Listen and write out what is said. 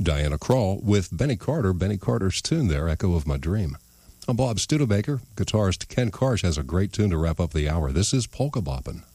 Diana Krall with Benny Carter's tune there, Echo of My Dream. I'm Bob Studebaker. Guitarist Ken Karsh has a great tune to wrap up the hour. This is Polka Boppin'.